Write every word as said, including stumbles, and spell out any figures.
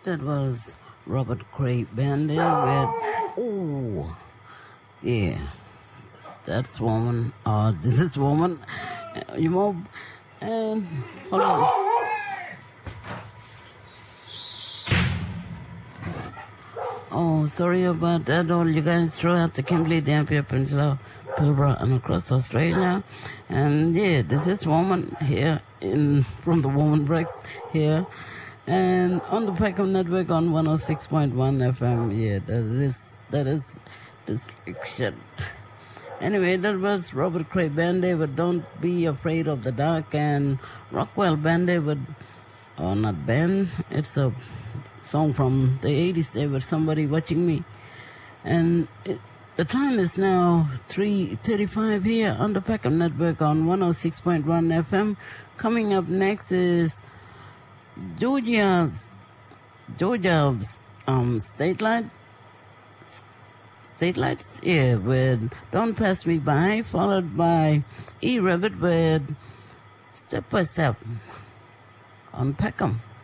That was Robert Cray Band with, oh, yeah, that's woman, uh, this is woman, you know, and, hold on. Oh, sorry about that, all you guys throughout the Kimberley, Dampier Peninsula, Pilbara, and across Australia. And yeah, this is woman here in from the Woman Breaks here. And on the Peckham Network on one oh six point one F M, yeah, that is, that is distraction. Anyway, that was Robert Cray Band with Don't Be Afraid of the Dark, and Rockwell Band with, oh, not band, it's a song from the eighties there with Somebody Watching Me. And it, the time is now three thirty-five here on the Peckham Network on one oh six point one F M. Coming up next is Georgia's Georgia's um state light state lights, yeah, with Don't Pass Me By, followed by E Rabbit with Step by Step on Peckham.